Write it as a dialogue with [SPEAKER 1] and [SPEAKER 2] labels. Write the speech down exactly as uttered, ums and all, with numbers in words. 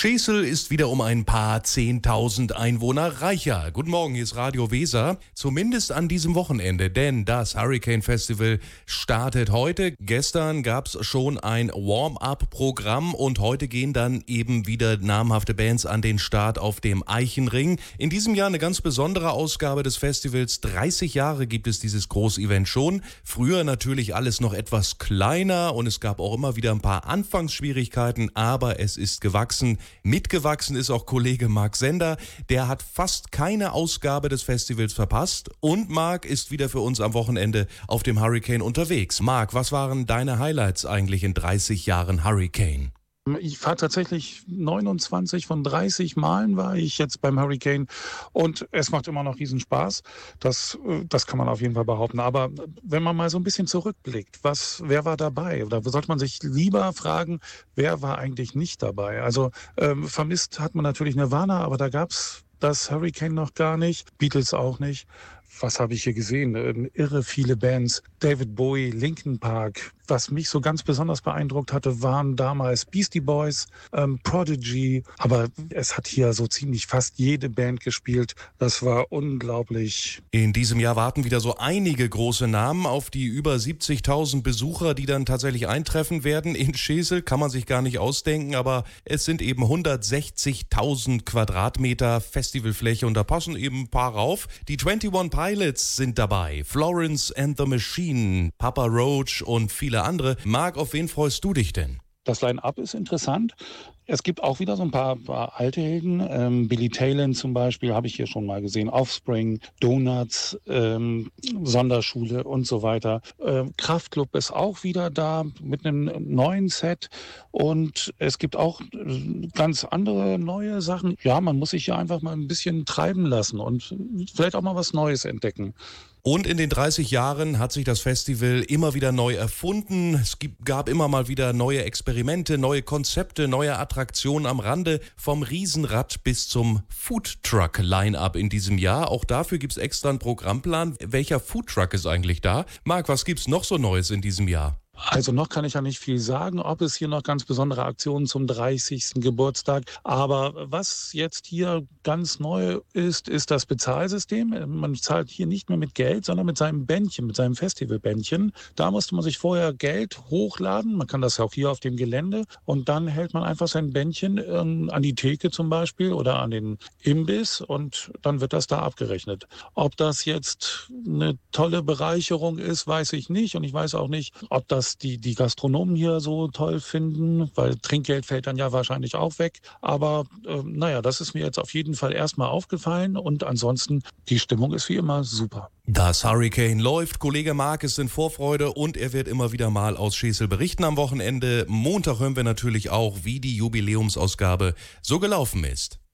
[SPEAKER 1] Schesel ist wieder um ein paar zehntausend Einwohner reicher. Guten Morgen, hier ist Radio Weser. Zumindest an diesem Wochenende, denn das Hurricane Festival startet heute. Gestern gab es schon ein Warm-up-Programm und heute gehen dann eben wieder namhafte Bands an den Start auf dem Eichenring. In diesem Jahr eine ganz besondere Ausgabe des Festivals. dreißig Jahre gibt es dieses Großevent schon. Früher natürlich alles noch etwas kleiner und es gab auch immer wieder ein paar Anfangsschwierigkeiten, aber es ist gewachsen. Mitgewachsen ist auch Kollege Marc Sender. Der hat fast keine Ausgabe des Festivals verpasst. Und Marc ist wieder für uns am Wochenende auf dem Hurricane unterwegs. Marc, was waren deine Highlights eigentlich in dreißig Jahren Hurricane?
[SPEAKER 2] Ich fahre tatsächlich neunundzwanzig von dreißig Malen war ich jetzt beim Hurricane und es macht immer noch riesen Spaß. Das, das kann man auf jeden Fall behaupten. Aber wenn man mal so ein bisschen zurückblickt, was, wer war dabei? Oder sollte man sich lieber fragen, wer war eigentlich nicht dabei? Also ähm, vermisst hat man natürlich Nirvana, aber da gab's das Hurricane noch gar nicht, Beatles auch nicht. Was habe ich hier gesehen? Ähm, irre viele Bands. David Bowie, Linkin Park. Was mich so ganz besonders beeindruckt hatte, waren damals Beastie Boys, ähm, Prodigy. Aber es hat hier so ziemlich fast jede Band gespielt. Das war unglaublich.
[SPEAKER 1] In diesem Jahr warten wieder so einige große Namen auf die über siebzigtausend Besucher, die dann tatsächlich eintreffen werden in Schesel. Kann man sich gar nicht ausdenken, aber es sind eben hundertsechzigtausend Quadratmeter Festivalfläche und da passen eben ein paar rauf. Die einundzwanzig Pilots sind dabei, Florence and the Machine, Papa Roach und viele andere. Marc, auf wen freust du dich denn?
[SPEAKER 2] Das Line-Up ist interessant. Es gibt auch wieder so ein paar, paar alte Helden. Ähm, Billy Talent zum Beispiel habe ich hier schon mal gesehen. Offspring, Donuts, ähm, Sonderschule und so weiter. Ähm, Kraftklub ist auch wieder da mit einem neuen Set. Und es gibt auch ganz andere neue Sachen. Ja, man muss sich hier einfach mal ein bisschen treiben lassen und vielleicht auch mal was Neues entdecken.
[SPEAKER 1] Und in den dreißig Jahren hat sich das Festival immer wieder neu erfunden. Es gibt, gab immer mal wieder neue Experimente, neue Konzepte, neue Attraktionen am Rande. Vom Riesenrad bis zum Foodtruck-Line-Up in diesem Jahr. Auch dafür gibt's extra einen Programmplan. Welcher Foodtruck ist eigentlich da? Marc, was gibt's noch so Neues in diesem Jahr?
[SPEAKER 2] Also noch kann ich ja nicht viel sagen, ob es hier noch ganz besondere Aktionen zum dreißigsten Geburtstag. Aber was jetzt hier ganz neu ist, ist das Bezahlsystem. Man zahlt hier nicht mehr mit Geld, sondern mit seinem Bändchen, mit seinem Festivalbändchen. Da musste man sich vorher Geld hochladen. Man kann das auch hier auf dem Gelände. Und dann hält man einfach sein Bändchen ähm, an die Theke zum Beispiel oder an den Imbiss und dann wird das da abgerechnet. Ob das jetzt eine tolle Bereicherung ist, weiß ich nicht. Und ich weiß auch nicht, ob das die, die Gastronomen hier so toll finden, weil Trinkgeld fällt dann ja wahrscheinlich auch weg. Aber äh, naja, das ist mir jetzt auf jeden Fall erstmal aufgefallen und ansonsten, die Stimmung ist wie immer super.
[SPEAKER 1] Das Hurricane läuft, Kollege Marc ist in Vorfreude und er wird immer wieder mal aus Schesel berichten am Wochenende. Montag hören wir natürlich auch, wie die Jubiläumsausgabe so gelaufen ist.